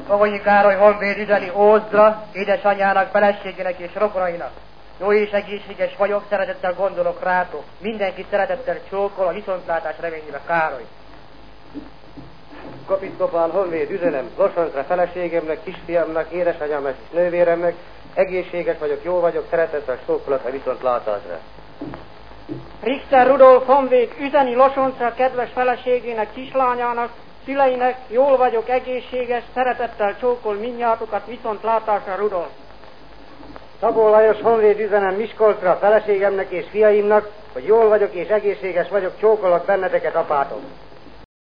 Fogonyi Károly honvéd üzeni Ózdra, édesanyjának, feleségének és rokonainak. Jó és egészséges vagyok, szeretettel gondolok rátok. Mindenki szeretettel csókol, a viszontlátás reményébe, Károly. Kapiszkopál honvéd üzenem Losoncra feleségemnek, kisfiamnak, édesanyámnak és nővéremnek. Egészséges vagyok, jó vagyok, szeretettel csókolok a viszontlátásra. Richter Rudolf honvéd üzeni Losoncra kedves feleségének, kislányának, szüleinek, jól vagyok, egészséges, szeretettel csókol mindnyátokat, viszontlátásra, Rudolf. Szabó Lajos honvéd üzenem Miskolcra a feleségemnek és fiaimnak, hogy jól vagyok és egészséges vagyok, csókolok benneteket, apátok.